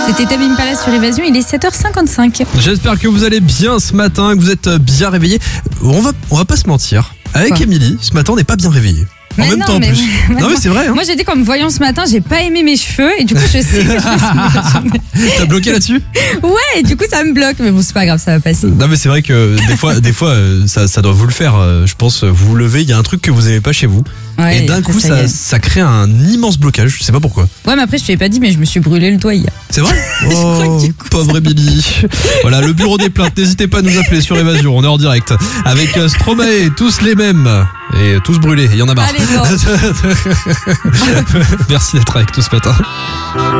C'était Tame Impala sur Évasion, il est 7h55. J'espère que vous allez bien ce matin, que vous êtes bien réveillés. On va pas se mentir. Avec Quoi Émilie, ce matin, on n'est pas bien réveillés. En même temps, en plus. Non, mais c'est vrai. Hein. Moi, j'ai dit qu'en me voyant ce matin, j'ai pas aimé mes cheveux et du coup, je sais que T'as bloqué là-dessus? Ouais, et du coup, ça me bloque, mais bon, c'est pas grave, ça va passer. Non, mais c'est vrai que des fois, ça doit vous le faire. Je pense, vous vous levez, il y a un truc que vous n'avez pas chez vous. Ouais, et d'un après, coup, ça crée un immense blocage. Je sais pas pourquoi. Ouais, mais après, je te l'ai pas dit, mais je me suis brûlé le doigt hier. C'est vrai? crois que du coup, pauvre Émilie. Voilà, le bureau des plaintes. N'hésitez pas à nous appeler sur Évasion. On est en direct. Avec Stromae, tous les mêmes. Et tous brûlés. Il y en a marre. Allez, bon. Merci d'être avec nous ce matin.